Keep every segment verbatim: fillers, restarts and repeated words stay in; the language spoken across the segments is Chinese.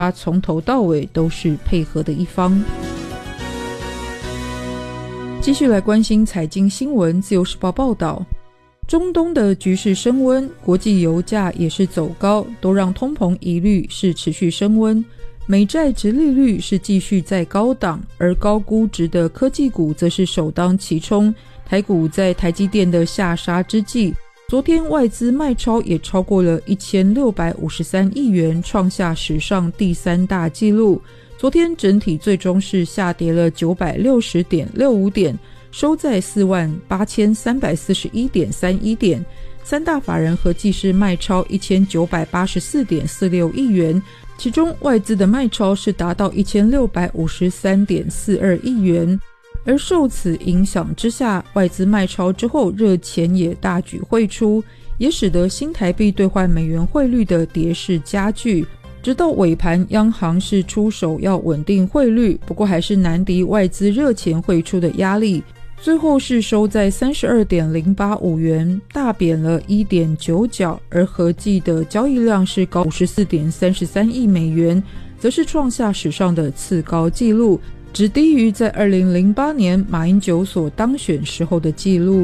他从头到尾都是配合的一方。继续来关心财经新闻，自由时报报道，中东的局势升温，国际油价也是走高，都让通膨疑虑是持续升温。美债殖利率是继续在高档，而高估值的科技股则是首当其冲。台股在台积电的下杀之际，昨天外资卖超也超过了一千六百五十三亿元，创下史上第三大纪录。昨天整体最终是下跌了 九百六十点六五点，收在 四万八千三百四十一点三一点。三大法人合计是卖超一千九百八十四点四六亿元，其中外资的卖超是达到一千六百五十三点四二亿元。而受此影响之下，外资卖超之后，热钱也大举汇出，也使得新台币兑换美元汇率的跌势加剧。直到尾盘，央行是出手要稳定汇率，不过还是难敌外资热钱汇出的压力，最后是收在 三十二点零八五元，大贬了 一点九角，而合计的交易量是高 五十四点三三亿美元，则是创下史上的次高纪录，只低于在二零零八年马英九所当选时候的纪录。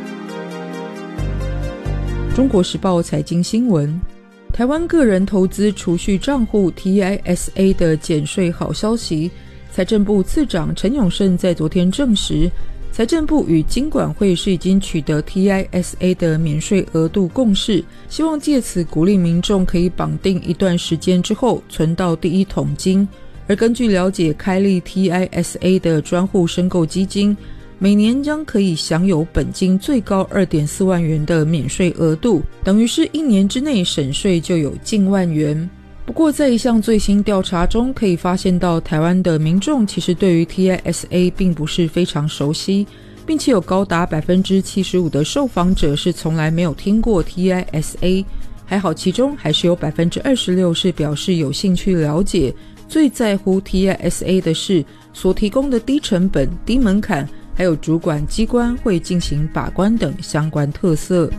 中国时报财经新闻，台湾个人投资储蓄账户 T I S A 的减税好消息，财政部次长陈永胜在昨天证实，财政部与金管会是已经取得 T I S A 的免税额度共识，希望借此鼓励民众可以绑定一段时间之后存到第一桶金。而根据了解，开立 T I S A 的专户申购基金，每年将可以享有本金最高 二点四万元的免税额度，等于是一年之内省税就有近万元。不过在一项最新调查中可以发现到，台湾的民众其实对于 T I S A 并不是非常熟悉，并且有高达 百分之七十五 的受访者是从来没有听过 T I S A， 还好其中还是有 百分之二十六 是表示有兴趣了解。最在乎 T I S A 的是所提供的低成本、低门槛，还有主管机关会进行把关等相关特色。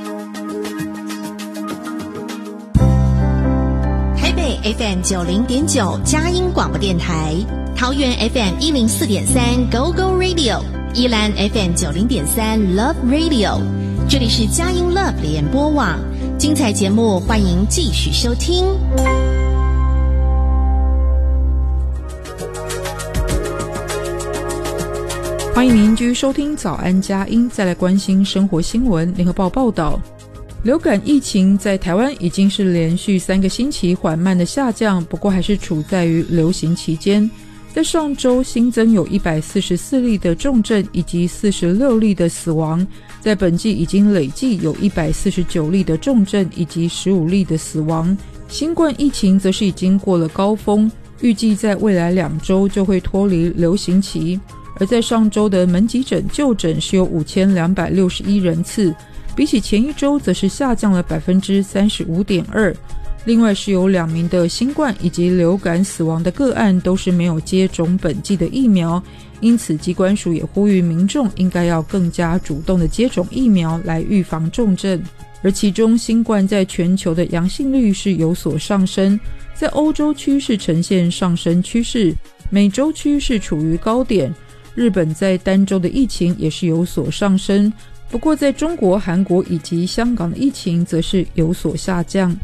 台北 F M 九十点九 佳音广播电台，桃园 F M 一零四点三 Go Go Radio， 宜兰 F M 九十点三 Love Radio， 这里是佳音 Love 联播网，精彩节目欢迎继续收听。 欢迎您继续收听早安佳音，再来关心生活新闻。联合报报道，流感疫情在台湾已经是连续三个星期缓慢的下降，不过还是处在于流行期间。在上周新增有一百四十四例的重症以及四十六例的死亡，在本季已经累计有一百四十九例的重症以及十五例的死亡。新冠疫情则是已经过了高峰，预计在未来两周就会脱离流行期。而在上周的门急诊就诊是有五千两百六十一人次，比起前一周则是下降了 百分之三十五点二。 另外是有两名的新冠以及流感死亡的个案都是没有接种本剂的疫苗，因此疾管署也呼吁民众应该要更加主动的接种疫苗来预防重症。而其中新冠在全球的阳性率是有所上升，在欧洲区是呈现上升趋势，美洲区是处于高点，日本在单周的疫情也是有所上升，不过在中国、韩国以及香港的疫情则是有所下降。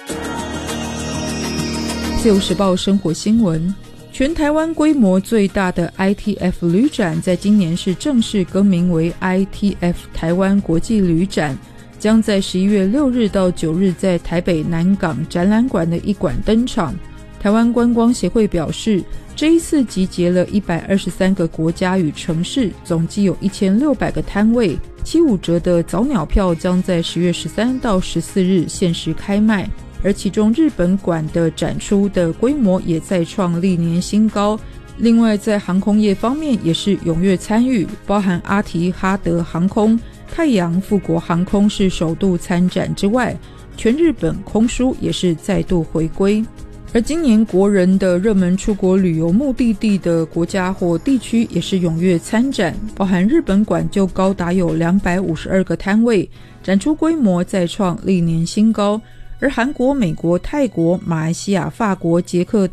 自由时报生活新闻，全台湾规模最大的 I T F 旅展在今年是正式更名为 I T F 台湾国际旅展，将在十一月六日到九日在台北南港展览馆的一馆登场。台湾观光协会表示，这一次集结了一百二十三个国家与城市，总计有一千六百个摊位，七五折的早鸟票将在十月十三到十四日限时开卖。而其中日本馆的展出的规模也再创历年新高。另外在航空业方面也是踊跃参与，包含阿提哈德航空、太阳富国航空是首度参展之外，全日本空输也是再度回归。而今年国人的热门出国旅游目的地的国家或地区也是踊跃参展，包含日本馆就高达有两百五十二个摊位，展出规模再创历年新高。 而韩国、美国、泰国、马来西亚、法国、捷克